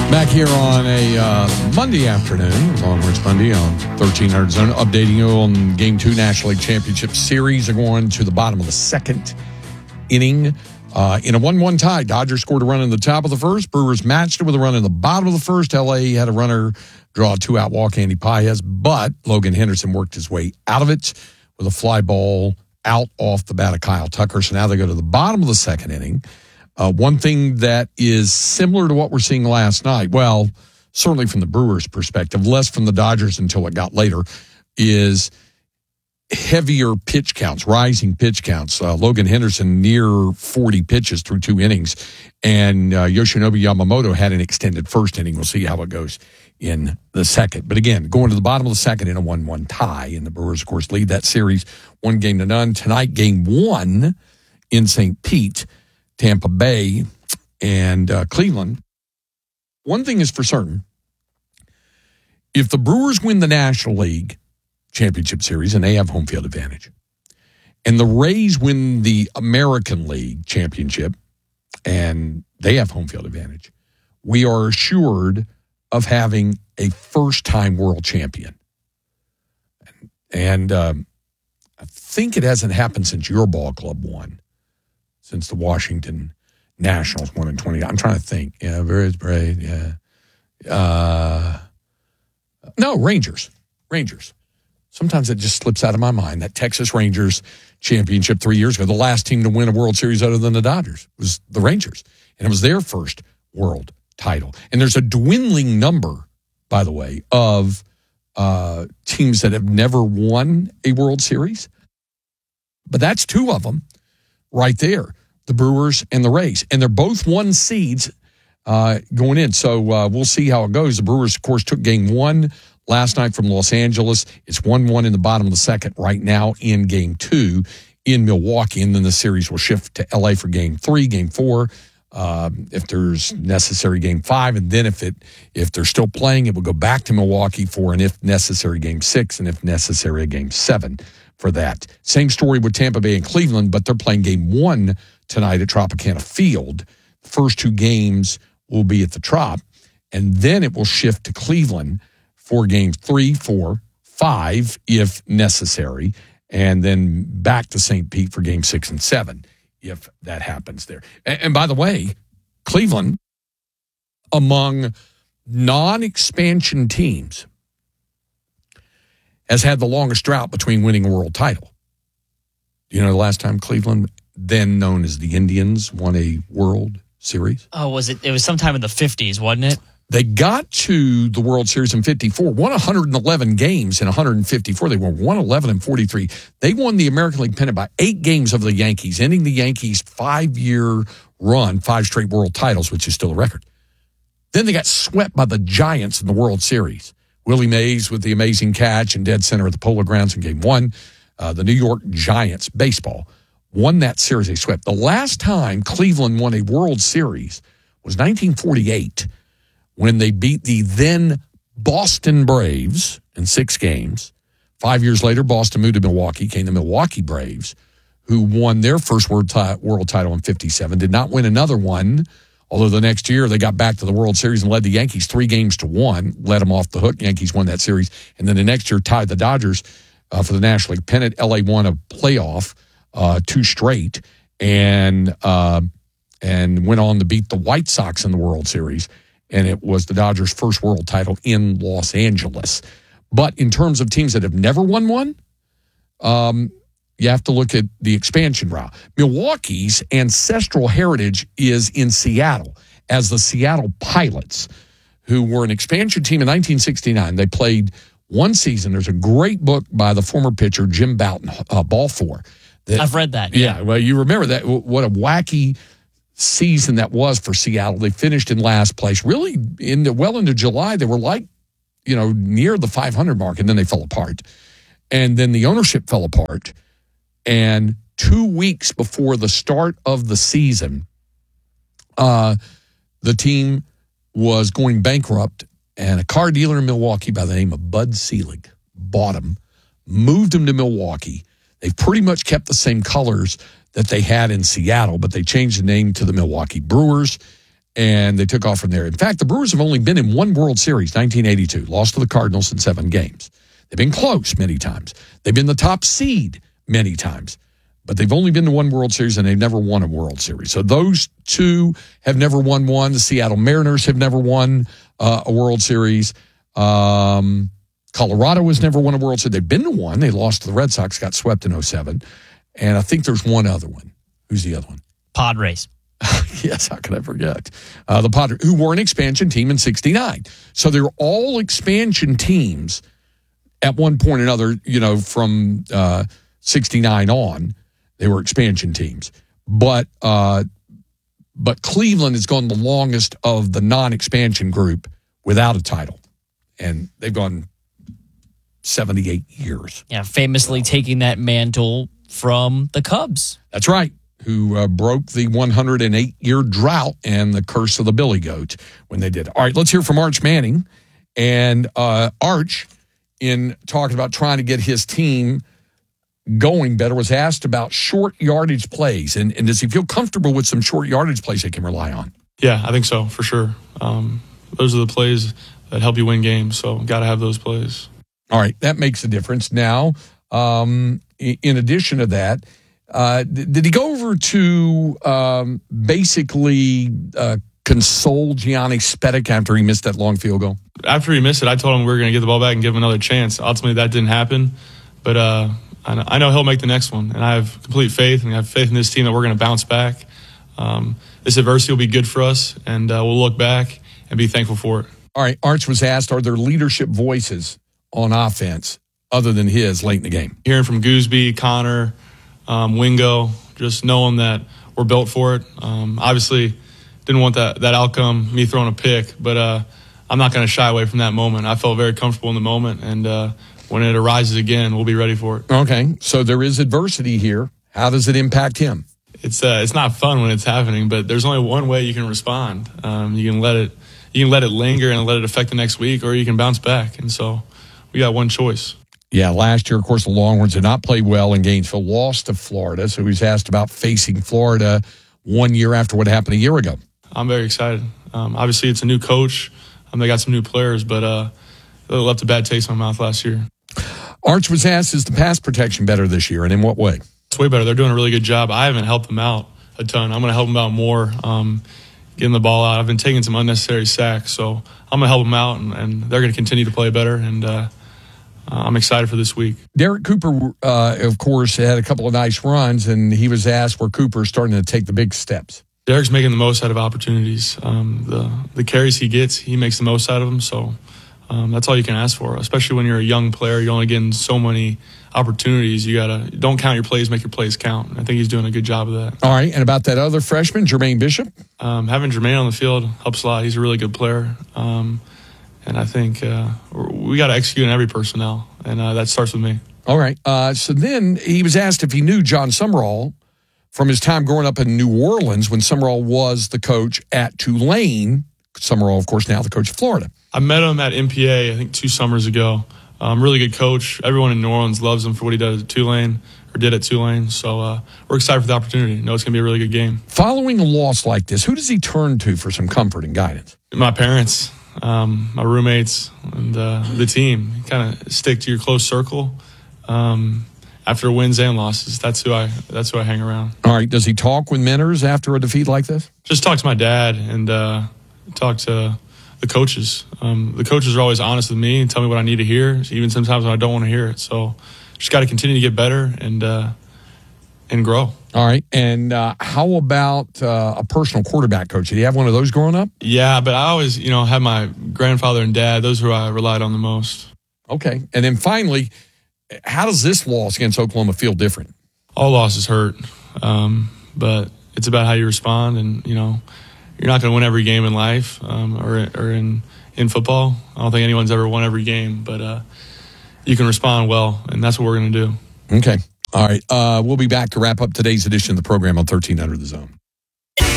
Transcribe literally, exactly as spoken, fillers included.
Back here on a uh, Monday afternoon, Longhorns Monday on thirteen hundred Zone, updating you on Game two National League Championship Series. Are going to the bottom of the second inning uh, in a one one tie. Dodgers scored a run in the top of the first. Brewers matched it with a run in the bottom of the first. L A had a runner draw a two-out walk, Andy Paez, but Logan Henderson worked his way out of it with a fly ball out off the bat of Kyle Tucker. So now they go to the bottom of the second inning. Uh, one thing that is similar to what we're seeing last night, well, certainly from the Brewers' perspective, less from the Dodgers until it got later, is heavier pitch counts, rising pitch counts. Uh, Logan Henderson near forty pitches through two innings, and uh, Yoshinobu Yamamoto had an extended first inning. We'll see how it goes in the second. But again, going to the bottom of the second in a one one tie, and the Brewers, of course, lead that series one game to none. Tonight, game one in Saint Pete. Tampa Bay and uh, Cleveland. One thing is for certain. If the Brewers win the National League Championship Series, and they have home field advantage, and the Rays win the American League Championship, and they have home field advantage, we are assured of having a first-time world champion. And um, I think it hasn't happened since your ball club won. Since the Washington Nationals won in twenty. I'm trying to think. Yeah, very brave. Yeah. Uh, no, Rangers. Rangers. Sometimes it just slips out of my mind. That Texas Rangers championship three years ago, the last team to win a World Series other than the Dodgers was the Rangers. And it was their first world title. And there's a dwindling number, by the way, of uh, teams that have never won a World Series. But that's two of them right there. The Brewers and the Rays. And they're both one seeds uh, going in. So uh, we'll see how it goes. The Brewers, of course, took game one last night from Los Angeles. It's one one in the bottom of the second right now in game two in Milwaukee. And then the series will shift to L A for game three, game four, um, if there's necessary game five. And then if it if they're still playing, it will go back to Milwaukee for an if necessary game six and if necessary a game seven for that. Same story with Tampa Bay and Cleveland, but they're playing game one tonight at Tropicana Field. The first two games will be at the Trop, and then it will shift to Cleveland for games three, four, five, if necessary, and then back to Saint Pete for game six and seven, if that happens there. And, and by the way, Cleveland, among non-expansion teams, has had the longest drought between winning a world title. You know the last time Cleveland, then known as the Indians, won a World Series? Oh, was it? It was sometime in the fifties, wasn't it? They got to the World Series in fifty-four, won one hundred eleven games in one hundred fifty-four. They won one eleven and forty-three. They won the American League pennant by eight games over the Yankees, ending the Yankees' five-year run, five straight world titles, which is still a record. Then they got swept by the Giants in the World Series. Willie Mays with the amazing catch and dead center at the Polo Grounds in game one. Uh, the New York Giants, baseball, won that series. They swept. The last time Cleveland won a World Series was nineteen forty-eight when they beat the then Boston Braves in six games. Five years later, Boston moved to Milwaukee, came the Milwaukee Braves, who won their first world, ti- world title in fifty-seven, did not win another one, although the next year they got back to the World Series and led the Yankees three games to one, let them off the hook. Yankees won that series. And then the next year tied the Dodgers uh, for the National League pennant. L A won a playoff, uh, two straight, and uh, and went on to beat the White Sox in the World Series. And it was the Dodgers' first world title in Los Angeles. But in terms of teams that have never won one, um, you have to look at the expansion route. Milwaukee's ancestral heritage is in Seattle as the Seattle Pilots, who were an expansion team in nineteen sixty-nine. They played one season. There's a great book by the former pitcher Jim Bouton, uh, Ball Four. That, I've read that. Yeah. yeah, well, you remember that, what a wacky season that was for Seattle. They finished in last place. Really, in the, well into July, they were like, you know, near the five hundred mark, and then they fell apart. And then the ownership fell apart. And two weeks before the start of the season, uh, the team was going bankrupt, and a car dealer in Milwaukee by the name of Bud Selig bought them, moved them to Milwaukee. They've pretty much kept the same colors that they had in Seattle, but they changed the name to the Milwaukee Brewers. and they took off from there. In fact, the Brewers have only been in one World Series, nineteen eighty-two, lost to the Cardinals in seven games. They've been close many times. They've been the top seed many times, but they've only been to one World Series, and they've never won a World Series. So those two have never won one. The Seattle Mariners have never won uh, a World Series. Um, Colorado has never won a World Series. They've been to one. They lost to the Red Sox, got swept in oh seven. And I think there's one other one. Who's the other one? Padres. Yes, how could I forget? Uh, the Padres, who were an expansion team in sixty-nine. So they're all expansion teams at one point or another, you know, from uh, sixty-nine on. They were expansion teams. But uh, but Cleveland has gone the longest of the non-expansion group without a title. And they've gone seventy-eight years. Yeah, famously taking that mantle from the Cubs. That's right. Who uh, broke the one hundred eight year drought and the curse of the Billy Goat when they did. All right, let's hear from Arch Manning. And uh, Arch, in talking about trying to get his team going better, was asked about short yardage plays. And, and does he feel comfortable with some short yardage plays they can rely on? Yeah, I think so, for sure. Um, those are the plays that help you win games, so got to have those plays. All right, that makes a difference. Now, um, in addition to that, Uh, did he go over to um, basically uh, console Gianni Spettek after he missed that long field goal? After he missed it, I told him we were going to get the ball back and give him another chance. Ultimately, that didn't happen. But uh, I, know, I know he'll make the next one. And I have complete faith, and I have faith in this team that we're going to bounce back. Um, this adversity will be good for us, and uh, we'll look back and be thankful for it. All right, Arch was asked, are there leadership voices on offense other than his late in the game? Hearing from Gooseby, Connor, Um, Wingo, just knowing that we're built for it. Um, obviously, didn't want that that outcome, me throwing a pick, but uh, I'm not going to shy away from that moment. I felt very comfortable in the moment, and uh, when it arises again, we'll be ready for it. Okay, so there is adversity here. How does it impact him? It's uh, it's not fun when it's happening, but there's only one way you can respond. Um, you can let it you can let it linger and let it affect the next week, or you can bounce back. And so we got one choice. Yeah, last year, of course, the Longhorns did not play well in Gainesville, lost to Florida. So he's asked about facing Florida one year after what happened a year ago. I'm very excited. Um, obviously, it's a new coach. Um, they got some new players, but uh, they left a bad taste in my mouth last year. Arch was asked, is the pass protection better this year, and in what way? It's way better. They're doing a really good job. I haven't helped them out a ton. I'm going to help them out more, um, getting the ball out. I've been taking some unnecessary sacks, so I'm going to help them out, and, and they're going to continue to play better, and uh, I'm excited for this week. Derek Cooper, uh, of course, had a couple of nice runs, and he was asked where Cooper is starting to take the big steps. Derek's making the most out of opportunities. Um, the the carries he gets, he makes the most out of them. So um, that's all you can ask for, especially when you're a young player. You're only getting so many opportunities. You gotta don't count your plays, make your plays count. I think he's doing a good job of that. All right, and about that other freshman, Jermaine Bishop? Um, having Jermaine on the field helps a lot. He's a really good player. Um, And I think uh, we got to execute on every personnel, and uh, that starts with me. All right. Uh, so then he was asked if he knew John Summerall from his time growing up in New Orleans when Summerall was the coach at Tulane. Summerall, of course, now the coach of Florida. I met him at M P A, I think, two summers ago. Um, really good coach. Everyone in New Orleans loves him for what he does at Tulane, or did at Tulane. So uh, we're excited for the opportunity. I know it's going to be a really good game. Following a loss like this, who does he turn to for some comfort and guidance? My parents. Um, my roommates and uh, the team. Kind of stick to your close circle. Um, after wins and losses, that's who I that's who I hang around. All right. Does he talk with mentors after a defeat like this? Just talk to my dad and uh, talk to the coaches. Um, the coaches are always honest with me and tell me what I need to hear, even sometimes when I don't want to hear it. So just got to continue to get better and uh, and grow. All right. And uh, how about uh, a personal quarterback coach? Did you have one of those growing up? Yeah, but I always, you know, had my grandfather and dad. Those were who I relied on the most. Okay. And then finally, how does this loss against Oklahoma feel different? All losses hurt, um, but it's about how you respond. And, you know, you're not going to win every game in life um, or, or in, in football. I don't think anyone's ever won every game, but uh, you can respond well, and that's what we're going to do. Okay. All right. Uh, we'll be back to wrap up today's edition of the program on thirteen hundred The Zone.